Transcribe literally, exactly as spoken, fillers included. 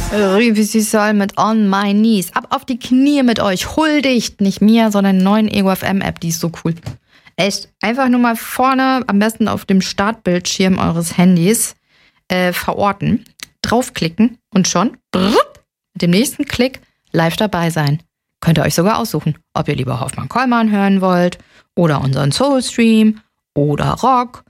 Wie sie soll mit On My Knees. Ab auf die Knie mit euch. Huldigt, nicht mir, sondern der neuen Ego F M App. Die ist so cool. Echt. Einfach nur mal vorne, am besten auf dem Startbildschirm eures Handys, äh, verorten. Draufklicken und schon brrr, mit dem nächsten Klick live dabei sein. Könnt ihr euch sogar aussuchen, ob ihr lieber Hoffmann-Kollmann hören wollt oder unseren Soulstream oder Rock